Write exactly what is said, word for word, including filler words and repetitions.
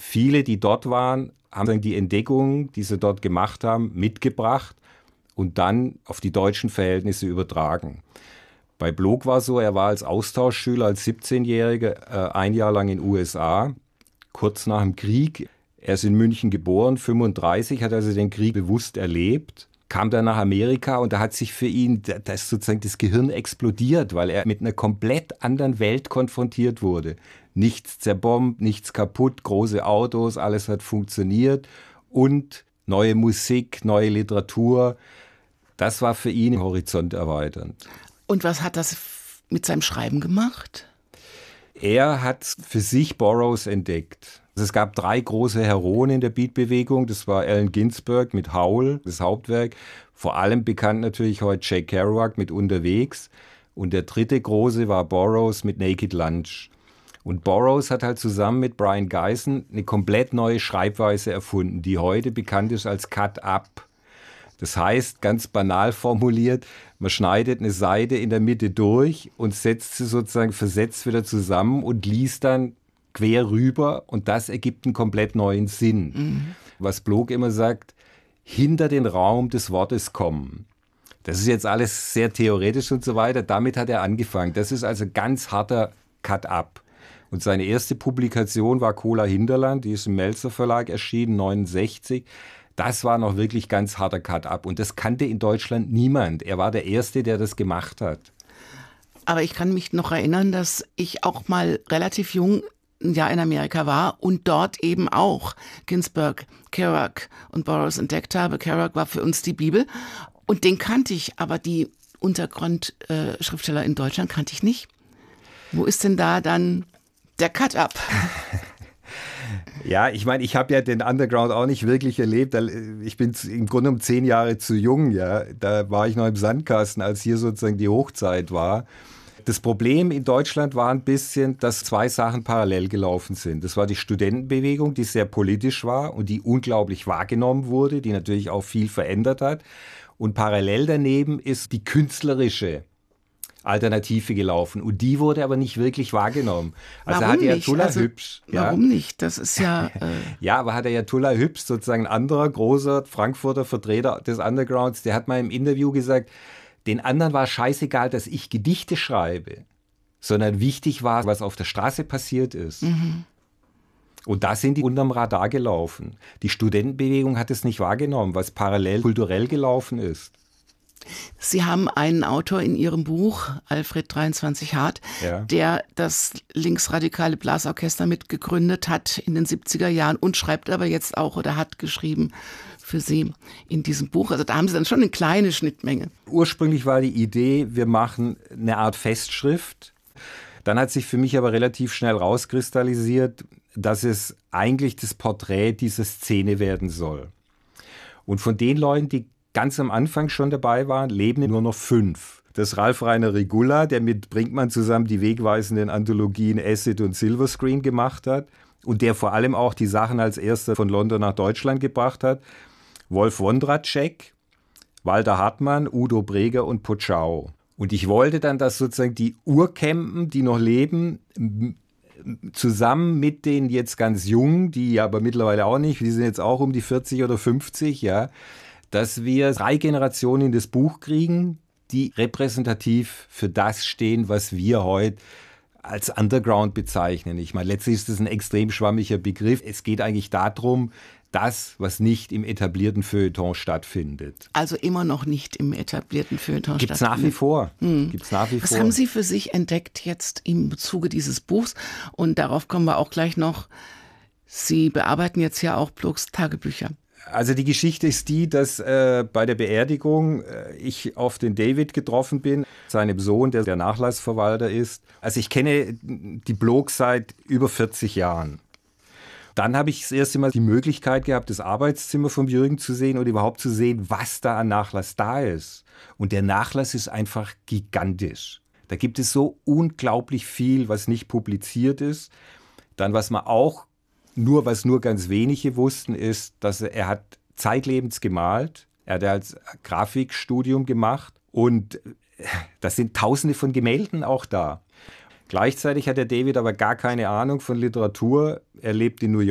viele, die dort waren, haben dann die Entdeckungen, die sie dort gemacht haben, mitgebracht und dann auf die deutschen Verhältnisse übertragen. Bei Blok war es so, er war als Austauschschüler, als siebzehnjähriger äh, ein Jahr lang in den U S A, kurz nach dem Krieg. Er ist in München geboren, fünfunddreißig, hat also den Krieg bewusst erlebt, kam dann nach Amerika und da hat sich für ihn da ist sozusagen das Gehirn explodiert, weil er mit einer komplett anderen Welt konfrontiert wurde. Nichts zerbombt, nichts kaputt, große Autos, alles hat funktioniert und neue Musik, neue Literatur. Das war für ihn horizonterweiternd. Und was hat das mit seinem Schreiben gemacht? Er hat für sich Burroughs entdeckt. Es gab drei große Heroen in der Beat-Bewegung. Das war Allen Ginsberg mit Howl, das Hauptwerk. Vor allem bekannt natürlich heute Jack Kerouac mit Unterwegs. Und der dritte große war Burroughs mit Naked Lunch. Und Burroughs hat halt zusammen mit Brian Gysin eine komplett neue Schreibweise erfunden, die heute bekannt ist als Cut-Up. Das heißt, ganz banal formuliert, man schneidet eine Seite in der Mitte durch und setzt sie sozusagen versetzt wieder zusammen und liest dann quer rüber und das ergibt einen komplett neuen Sinn. Mhm. Was Blok immer sagt, hinter den Raum des Wortes kommen. Das ist jetzt alles sehr theoretisch und so weiter. Damit hat er angefangen. Das ist also ganz harter Cut-Up. Und seine erste Publikation war Cola Hinterland, die ist im Melzer Verlag erschienen, neunundsechzig. Das war noch wirklich ganz harter Cut-Up. Und das kannte in Deutschland niemand. Er war der Erste, der das gemacht hat. Aber ich kann mich noch erinnern, dass ich auch mal relativ jung ein Jahr in Amerika war und dort eben auch Ginsberg, Kerouac und Burroughs entdeckt habe. Kerouac war für uns die Bibel und den kannte ich, aber die Untergrundschriftsteller in Deutschland kannte ich nicht. Wo ist denn da dann der Cut-Up? Ja, ich meine, ich habe ja den Underground auch nicht wirklich erlebt. Ich bin im Grunde um zehn Jahre zu jung. Ja, da war ich noch im Sandkasten, als hier sozusagen die Hochzeit war. Das Problem in Deutschland war ein bisschen, dass zwei Sachen parallel gelaufen sind. Das war die Studentenbewegung, die sehr politisch war und die unglaublich wahrgenommen wurde, die natürlich auch viel verändert hat. Und parallel daneben ist die künstlerische Alternative gelaufen. Und die wurde aber nicht wirklich wahrgenommen. Also warum hat ja nicht? Tulla also, Hübsch. Ja. Warum nicht? Das ist ja... Äh ja, aber hat er ja Tulla Hübsch, sozusagen ein anderer großer Frankfurter Vertreter des Undergrounds, der hat mal im Interview gesagt, den anderen war scheißegal, dass ich Gedichte schreibe, sondern wichtig war, was auf der Straße passiert ist. Mhm. Und da sind die unterm Radar gelaufen. Die Studentenbewegung hat es nicht wahrgenommen, was parallel kulturell gelaufen ist. Sie haben einen Autor in Ihrem Buch, Alfred dreiundzwanzig Hart, ja. der das linksradikale Blasorchester mitgegründet hat in den siebziger Jahren und schreibt aber jetzt auch oder hat geschrieben für Sie in diesem Buch. Also da haben Sie dann schon eine kleine Schnittmenge. Ursprünglich war die Idee, wir machen eine Art Festschrift. Dann hat sich für mich aber relativ schnell rauskristallisiert, dass es eigentlich das Porträt dieser Szene werden soll. Und von den Leuten, die ganz am Anfang schon dabei waren, leben nur noch fünf. Das ist Ralf Rainer Regula, der mit Brinkmann zusammen die wegweisenden Anthologien Acid und Silver Screen gemacht hat und der vor allem auch die Sachen als erster von London nach Deutschland gebracht hat. Wolf Wondratschek, Walter Hartmann, Udo Breger und Potschau. Und ich wollte dann, dass sozusagen die Urcampen, die noch leben, zusammen mit den jetzt ganz Jungen, die aber mittlerweile auch nicht, die sind jetzt auch um die vierzig oder fünfzig, ja, dass wir drei Generationen in das Buch kriegen, die repräsentativ für das stehen, was wir heute als Underground bezeichnen. Ich meine, letztlich ist das ein extrem schwammiger Begriff. Es geht eigentlich darum, das, was nicht im etablierten Feuilleton stattfindet. Also immer noch nicht im etablierten Feuilleton Gibt's stattfindet. Nach wie vor. Hm. Gibt's nach wie was vor. haben Sie für sich entdeckt jetzt im Zuge dieses Buchs? Und darauf kommen wir auch gleich noch. Sie bearbeiten jetzt ja auch Bloks Tagebücher. Also die Geschichte ist die, dass äh, bei der Beerdigung äh, ich auf den David getroffen bin, seinem Sohn, der der Nachlassverwalter ist. Also ich kenne die Bloks seit über vierzig Jahren. Dann habe ich das erste Mal die Möglichkeit gehabt, das Arbeitszimmer von Jürgen zu sehen und überhaupt zu sehen, was da an Nachlass da ist. Und der Nachlass ist einfach gigantisch. Da gibt es so unglaublich viel, was nicht publiziert ist. Dann, was man auch Nur, was nur ganz wenige wussten, ist, dass er, er hat zeitlebens gemalt. Er hat als Grafikstudium gemacht und das sind Tausende von Gemälden auch da. Gleichzeitig hat der David aber gar keine Ahnung von Literatur. Er lebt in New York.